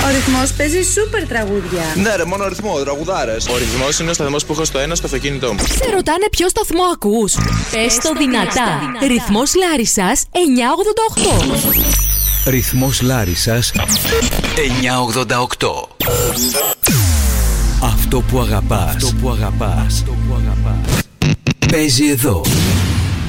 Ο ρυθμός παίζει σούπερ τραγούδια. Ναι, ρε, μόνο ρυθμό, τραγουδάρες. Ο ρυθμός είναι ο σταθμός που έχω στο ένα στο αυτοκίνητό μου. Σε ρωτάνε ποιο σταθμό ακούς. Πες το δυνατά. Ρυθμός Λάρισσας 988. Ρυθμός Λάρισσας 988. Αυτό που αγαπάς. Παίζει εδώ.